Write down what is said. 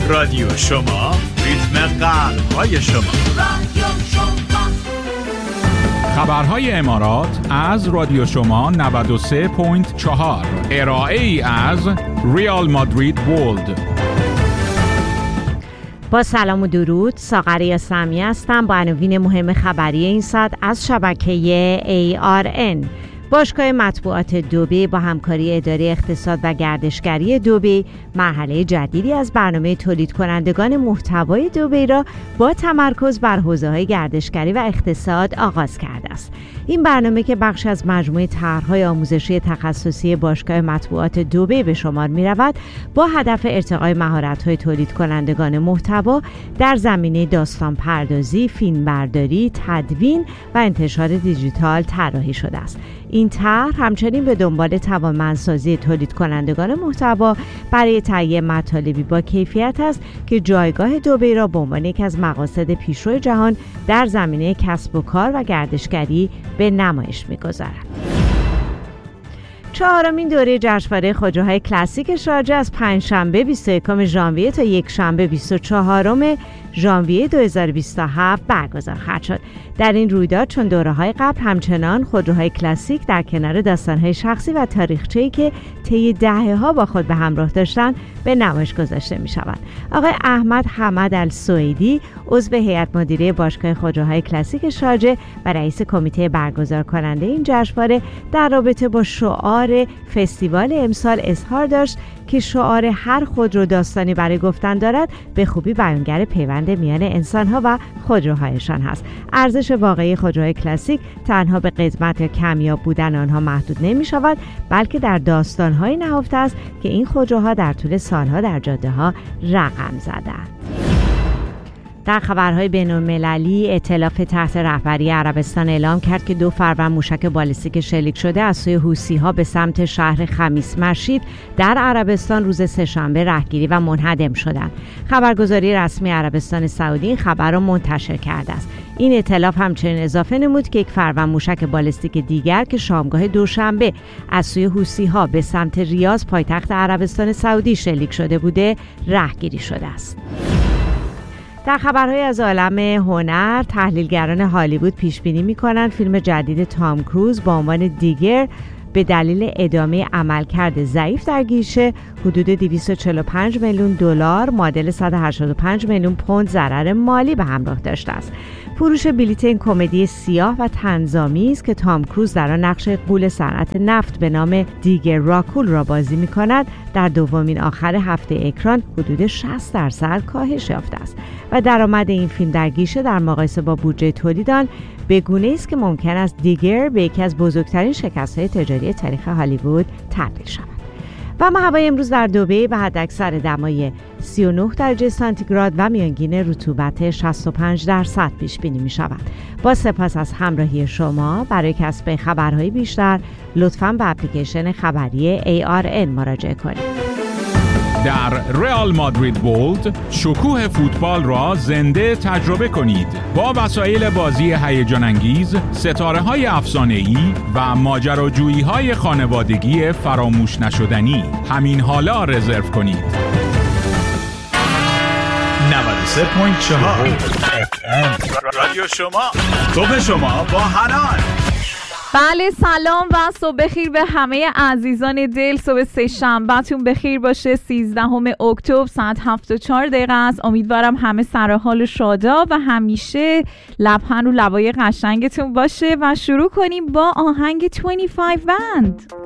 رادیو شما، ریتم قلب‌های شما. خبرهای امارات از رادیو شما 93.4. ارائه ای از ریال مادرید وولد. با سلام و درود، ساغر یاسمی هستم با عناوین مهم خبری این ساعت از شبکه ARN. باشگاه مطبوعات دبی با همکاری اداره اقتصاد و گردشگری دبی مرحله جدیدی از برنامه تولید کنندگان محتوای دبی را با تمرکز بر حوزه‌های گردشگری و اقتصاد آغاز کرده است. این برنامه که بخش از مجموعه طرح‌های آموزشی تخصصی باشگاه مطبوعات دبی به شمار می‌رود، با هدف ارتقای مهارت‌های تولید کنندگان محتوا در زمینه داستان پردازی، فیلمبرداری، تدوین و انتشار دیجیتال طراحی شده است. این طرح همچنین به دنبال توانمندسازی تولید کنندگان محتوا برای تهیه مطالبی با کیفیت است که جایگاه دبی را به عنوان یکی از مقاصد پیشرو جهان در زمینه کسب و کار و گردشگری به نمایش می‌گذارد. چهارمین دوره جشنواره خودروهای کلاسیک شارجه از پنجشنبه 21 ژانویه تا یکشنبه 24 ژانویه 2027 برگزار خواهد شد. در این رویداد چون دوره‌های قبل همچنان خودروهای کلاسیک در کنار داستان‌های شخصی و تاریخچه‌ای که طی دهه‌ها با خود به همراه داشتند به نمایش گذاشته می‌شوند. آقای احمد حمد السویدی، عضو هیئت مدیره باشگاه خودروهای کلاسیک شارجه و رئیس کمیته برگزار کننده این جشنواره، در رابطه با شعار فستیوال امسال اظهار داشت که شعار هر خودرو داستانی برای گفتن دارد، به خوبی بیانگر پیوند میان انسان‌ها و خودروهایشان هست. ارزش واقعی خودروهای کلاسیک تنها به قدمت یا کمیاب بودن آنها محدود نمی‌شود، بلکه در داستان‌هایی نهفته است که این خودروها در طول سالها در جاده‌ها رقم زدند. در خبرهای بین‌المللی، ائتلاف تحت رهبری عربستان اعلام کرد که 2 فروند موشک بالستیک شلیک شده از سوی حوثی‌ها به سمت شهر خمیس مشید در عربستان روز سه‌شنبه رهگیری و منهدم شدند. خبرگزاری رسمی عربستان سعودی این خبر را منتشر کرده است. این ائتلاف همچنین اضافه نمود که 1 فروند موشک بالستیک دیگر که شامگاه دوشنبه از سوی حوثی‌ها به سمت ریاض پایتخت عربستان سعودی شلیک شده بوده رهگیری شده است. در خبرهای از عالم هنر، تحلیلگران هالیوود پیش بینی می‌کنند فیلم جدید تام کروز با عنوان دیگر به دلیل ادامه عملکرد ضعیف در گیشه حدود 245 میلیون دلار معادل 185 میلیون پوند ضرر مالی به همراه داشته است. فروش بلیط این کمدی سیاه و طنزآمیز که تام کروز در آن نقش غول صنعت نفت به نام دیگر راکول را بازی می‌کند، در دومین آخر هفته اکران حدود 60% کاهش یافته است و درآمد این فیلم در گیشه در مقایسه با بودجه تولید آن به گونه‌ای است که ممکن است دیگر به یکی از بزرگترین شکست‌های تجاری تاریخ هالیوود تبدیل شود. و هوای امروز در دبی به حداکثر دمای 39 درجه سانتیگراد و میانگین رطوبت 65% پیش بینی می شود. با سپاس از همراهی شما. برای کسب خبرهای بیشتر لطفاً به اپلیکیشن خبری ARN مراجعه کنید. در ریال مادرید وولد شکوه فوتبال را زنده تجربه کنید با وسایل بازی هیجان انگیز، ستاره‌های افسانه‌ای و ماجراجویی‌های خانوادگی فراموش نشدنی. همین حالا رزرو کنید. 93.4 رادیو شما، صبح شما با حنان. بله، سلام و صبح بخیر به همه عزیزان دل. صبح سه‌شنبه‌تون بخیر باشه. 13 اکتبر ساعت 7:04 است. امیدوارم همه سر حال و شاداب و همیشه لبخند رو لبای قشنگتون باشه و شروع کنیم با آهنگ 25 بند.